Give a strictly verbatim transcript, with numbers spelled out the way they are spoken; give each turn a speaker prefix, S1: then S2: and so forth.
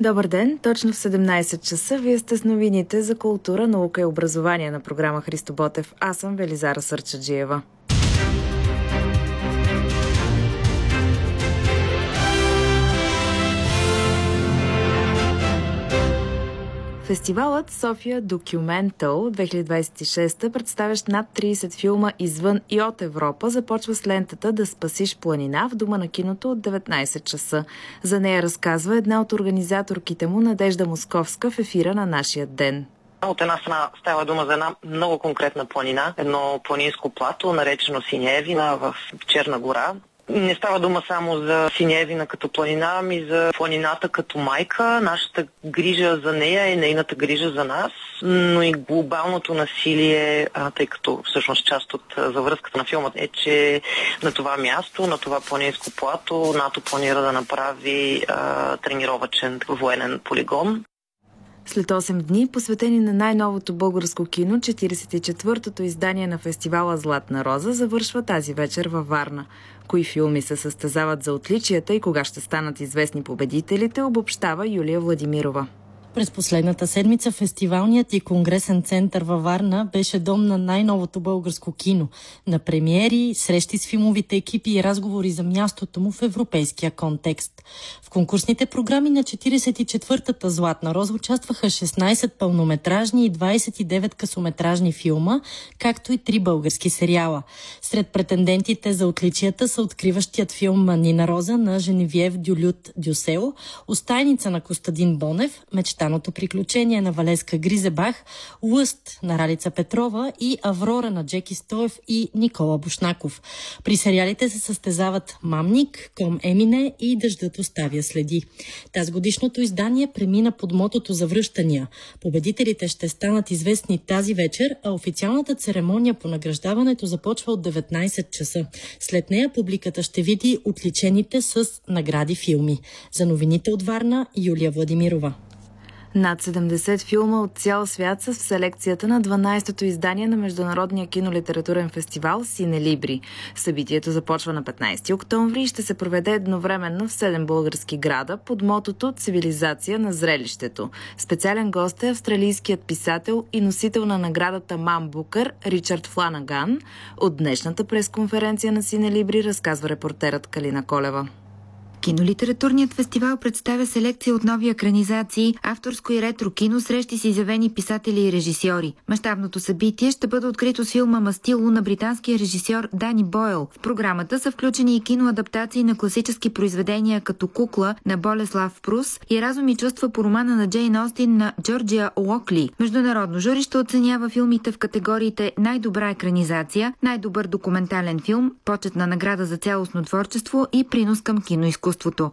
S1: Добър ден! Точно в седемнайсет часа вие сте с новините за култура, наука и образование на програма Христо Ботев. Аз съм Велизара Сърчаджиева. Фестивалът София Documental две хиляди двайсет и шеста, представящ над трийсет филма извън и от Европа, започва с лентата "Да спасиш планина" в Дома на киното от деветнайсет часа. За нея разказва една от организаторките му, Надежда Московска, в ефира на Нашия ден.
S2: От една страна става дума за една много конкретна планина, едно планинско плато, наречено Синя Евина в Черна гора. Не става дума само за Синя Евина като планина, ами за планината като майка. Нашата грижа за нея е нейната грижа за нас, но и глобалното насилие, тъй като всъщност част от завръзката на филма е, че на това място, на това планинско плато, НАТО планира да направи а, тренировачен военен полигон.
S1: След осем дни, посветени на най-новото българско кино, четирийсет и четвъртото издание на фестивала Златна роза завършва тази вечер във Варна. Кои филми се състезават за отличията и кога ще станат известни победителите, обобщава Юлия Владимирова.
S3: През последната седмица фестивалният и конгресен център във Варна беше дом на най-новото българско кино. На премиери, срещи с филмовите екипи и разговори за мястото му в европейския контекст. В конкурсните програми на четирийсет и четвъртата Златна роза участваха шестнайсет пълнометражни и двайсет и девет късометражни филма, както и три български сериала. Сред претендентите за отличията са откриващият филм "Нина Роза" на Женевиев Дюлют Дюсел, "Устайница" на Костадин Бонев, "Мечтаното приключение" на Валеска Гризебах, "Лъст" на Ралица Петрова и "Аврора" на Джеки Стоев и Никола Бушнаков. При сериалите се състезават "Мамник", "Ком Емине" и "Дъждът оставя следи". Тазгодишното издание премина под мотото за връщания. Победителите ще станат известни тази вечер, а официалната церемония по награждаването започва от деветнайсет часа. След нея публиката ще види отличените с награди филми. За новините от Варна, Юлия Владимирова.
S1: Над седемдесет филма от цял свят са в селекцията на дванайсетото издание на Международния кинолитературен фестивал Сине Либри. Събитието започва на петнайсети октомври и ще се проведе едновременно в седем български града под мотото "Цивилизация на зрелището". Специален гост е австралийският писател и носител на наградата Ман Букър Ричард Фланаган. От днешната пресконференция на Сине Либри разказва репортерът Калина Колева.
S4: Кинолитературният фестивал представя селекция от нови екранизации, авторско и ретро кино, срещи с изявени писатели и режисьори. Мащабното събитие ще бъде открито с филма "Мастило" на британския режисьор Дани Бойл. В програмата са включени и киноадаптации на класически произведения като "Кукла" на Болеслав Прус и "Разум и чувства" по романа на Джейн Остин на Джорджия Уокли. Международно жури ще оценява филмите в категориите най-добра екранизация, най-добър документален филм, почетна награда за цялостно творчество и принос към киноизкуството.